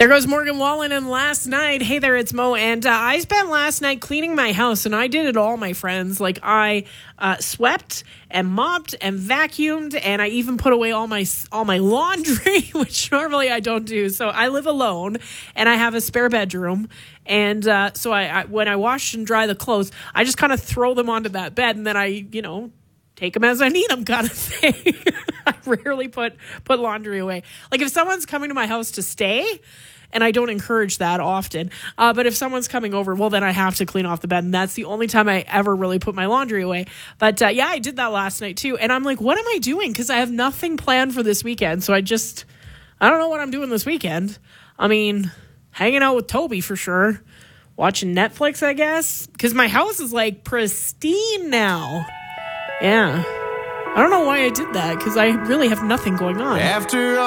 There goes Morgan Wallen and Last Night. Hey there, it's Mo. And I spent last night cleaning my house, and I did it all, my friends. Like, I swept and mopped and vacuumed, and I even put away all my laundry, which normally I don't do. So I live alone, and I have a spare bedroom. And so I when I wash and dry the clothes, I just kind of throw them onto that bed, and then I, take them as I need them kind of thing. I rarely put laundry away. Like, if someone's coming to my house to stay, and I don't encourage that often, but if someone's coming over, well, then I have to clean off the bed, and that's the only time I ever really put my laundry away. But yeah, I did that last night too, and I'm like, what am I doing? Because I have nothing planned for this weekend, so I don't know what I'm doing this weekend. I mean, hanging out with Toby for sure, watching Netflix, I guess, because my house is like pristine now. Yeah. I don't know why I did that, because I really have nothing going on.